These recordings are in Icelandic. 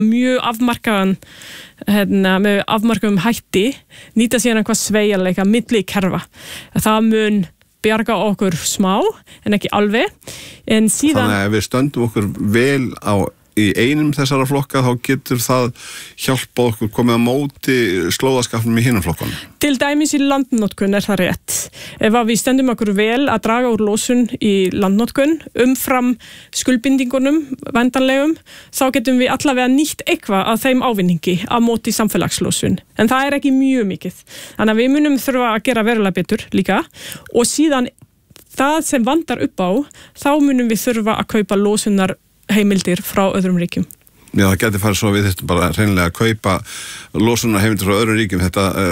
mjög afmarkaðan með afmarkaðum hætti nýta síðan eitthvað sveigjanleika milli kerfa. Það mun bjarga okkur smá en ekki alveg. En síðan Þannig að ef við stöndum okkur vel í einum þessara flokka þá getur það hjálpa okkur komið á móti slóðaskapnum í hinum flokkunum. Til dæmis í landnotkun það rétt. Ef við stöndum okkur vel að draga úr losun í landnotkun umfram skuldbindingunum væntanlegum, þá getum við allavega nýtt eitthvað af þeim ávinningi á móti samfélagslosun. En það ekki mjög mikið. Þannig að við munum þurfa að gera verulega betur líka og síðan það sem vantar upp á, þá munum við þurfa að kaupa losunar heimildir frá öðrum ríkjum. Já, það geti farið svo við þetta bara hreinlega að kaupa losunar heimildir frá öðrum ríkjum,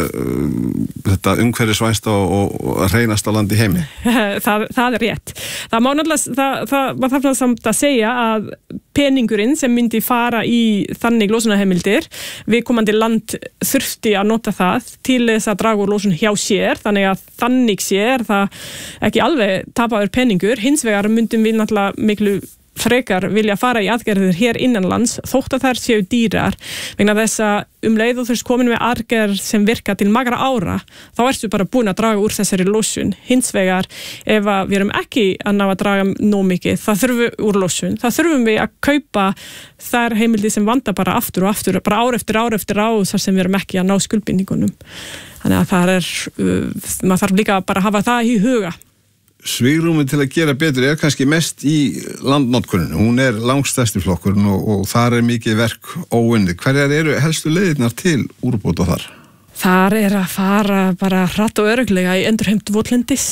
þetta umhverfisvænsta og hreinasta land í heimi. það rétt. Það má náttúrulega, það þarf samt að segja að peningurinn sem myndi fara í þannig losunarheimildir, viðkomandi land þurfti að nota það til þess að draga úr losun hjá sér, þannig sér það ekki alveg tapaður peningur, hins vegar myndum við náttúrulega miklu frekar vilja fara í aðgerðir hér innanlands þótt að þær séu dýrar vegna þess að leið og þess komin með aðgerð sem virka til margra ára þá ertu bara búin að draga úr þessari losun hins vegar ef við erum ekki að ná að draga nóg mikið það þurfum við úr losun, það þurfum við að kaupa þær heimildir sem vanda bara aftur og aftur, bara ár eftir ár þar sem við erum ekki að ná skuldbindingunum þannig að það maður þarf líka bara að hafa það í huga. Svigrúmi til að gera betur kannski mest í landnotkuninu. Hún langstærsti flokkurinn og þar mikið verk óunnið. Hverjar eru helstu leiðirnar til úrbóta þar? Þar að fara bara hratt og örugglega í endurheimt votlendis.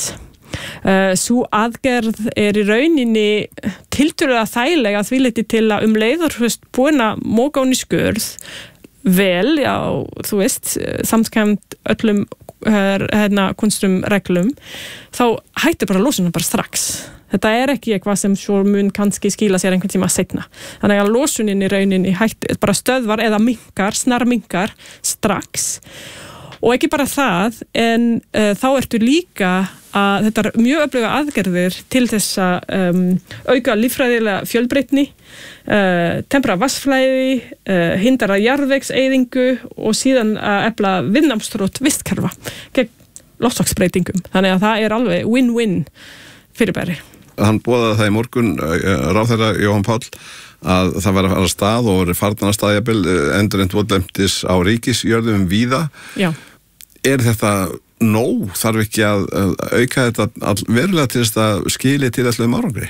Sú aðgerð í rauninni tiltölulega þægilega að því leyti til að leiður búin að móka hún í skurð vel, já, þú veist, samkvæmt öllum kunstum reglum þá hættir bara losunin bara strax þetta ekki eitthvað sem svo mun kannski skila sér einhvern tíma seinna þannig að losunin í rauninni hættir bara stöðvar eða snarminkar strax og ekki bara það en þá ertu líka að þetta mjög öfluga aðgerðir til þess að auka líffræðilega fjölbreytni tempra vatnsflæði, hindra jarðvegseyðingu og síðan að efla viðnámsþrótt vistkerfa gegn loftslagsbreytingum. Þannig að það alveg win-win fyrirbæri. Hann boðaði það í morgun, ráðherra Jóhann Páll, að það væri að fara af stað og farnar af staðjabil endurheimt votlendis á ríkisjörðum víða. Já. Þetta nóg? Þarf ekki að auka þetta verulega til þess að skili til allavegum árangri?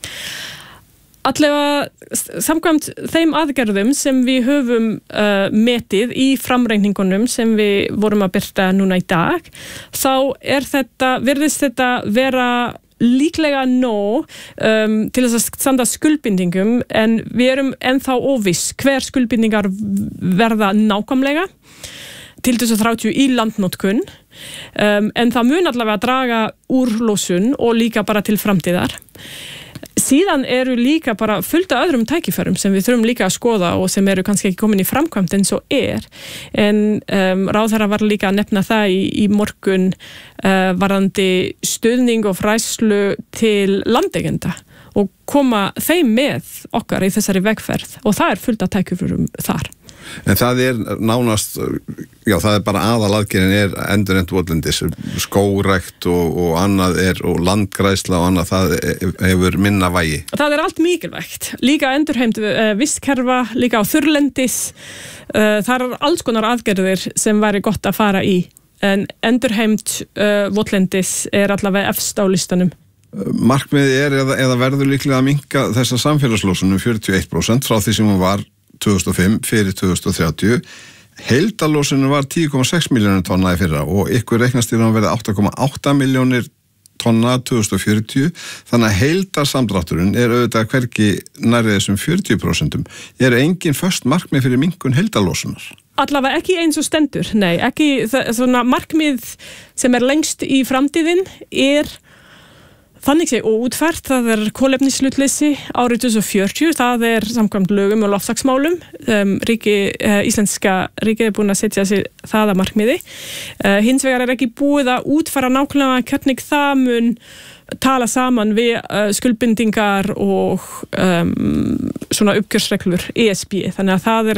Allavega samkvæmt þeim aðgerðum sem við höfum metið í framreikningunum sem við vorum að birta núna í dag, þá virðist þetta vera líklega nóg til þess að standa skuldbindingum en við erum ennþá óviss hver skuldbindingar verða nákvæmlega til 2030 í landnotkun en það mun allavega að draga úr losun og líka bara til framtíðar. Síðan eru líka bara fullt af öðrum tækifærum sem við þurfum líka að skoða og sem eru kannski ekki komin í framkvæmd eins og en ráðherra var líka að nefna það í morgun varðandi stuðning og fræðslu til landeigenda og koma þeim með okkar í þessari vegferð og það fullt af tækifærum þar. En það nánast, já það bara aðalaðgerðin endurheimt votlendis, skógrækt og annað og landgræðsla og annað, það hefur minna vægi. Það allt mikilvægt. Líka endurheimt vistkerfa, líka á þurrlendis, það alls konar aðgerðir sem væri gott að fara í, en endurheimt votlendis allavega efst á listanum. Markmiðið eða verður líklega að minnka þessa samfélagslosunum 41% frá því sem hún var 2005 fyrir 2030. Heildarlosunin var 10,6 milljónir tonna í fyrra og ykkur reiknast að verða 8,8 milljónir tonna 2040. Þannig að heildarsamdrátturinn auðvitað hvergi nærri þessum 40%. Engin föst markmið fyrir minnkun heildarlosunar? Allavega ekki eins og stendur, nei, ekki svona markmið sem lengst í framtíðin Þannig sé útfært, það kolefnishlutleysi árið 2040, það samkvæmt lögum og loftslagsmálum. Íslenska ríkið búin að setja sig það að markmiði. Hins vegar ekki búið að útfæra nákvæmlega hvernig það mun tala saman við skuldbindingar og svona uppgjörsreglur ESB. Þannig að það